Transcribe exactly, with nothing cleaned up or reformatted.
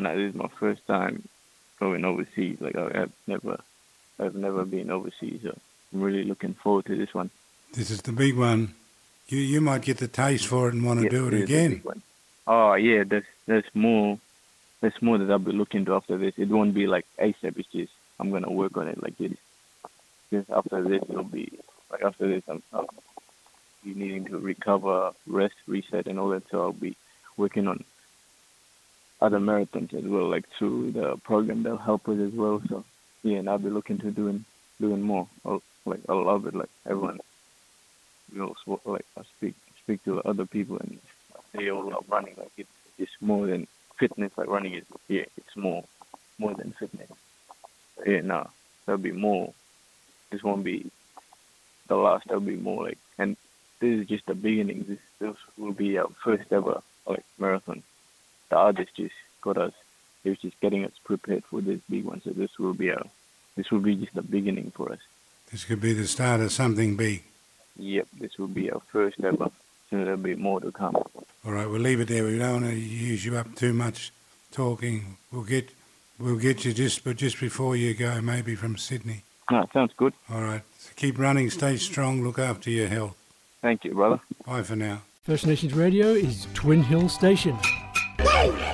no, this is my first time going overseas. Like I, I've never, I've never been overseas. So I'm really looking forward to this one. This is the big one. You you might get the taste for it and want to Yeah, do it this is the again. big one. Oh yeah, there's there's more, there's more that I'll be looking to after this. It won't be like ASAP. It's just I'm gonna work on it like this. Just after this, it'll be like after this, I'm, I'll be needing to recover, rest, reset, and all that. So I'll be working on other marathons as well, like through the program that'll help us as well. So yeah, and I'll be looking to doing doing more. I'll, like I love it. Like everyone, we also like I speak speak to other people and they all love running. Like it's it's more than fitness. Like running is yeah, it's more more than fitness. Yeah, no, there'll be more. This won't be the last. There'll be more. Like, and this is just the beginning. This this will be our first ever like marathon. The artist just got us. He was just getting us prepared for this big one. So this will be our. This will be just the beginning for us. This could be the start of something big. Yep, this will be our first ever. So there'll be more to come. All right, we'll leave it there. We don't want to use you up too much talking. We'll get we'll get you just but just before you go, maybe from Sydney. No, sounds good. All right. So keep running, stay strong, look after your health. Thank you, brother. Bye for now. First Nations Radio is Twin Hill Station. Woo!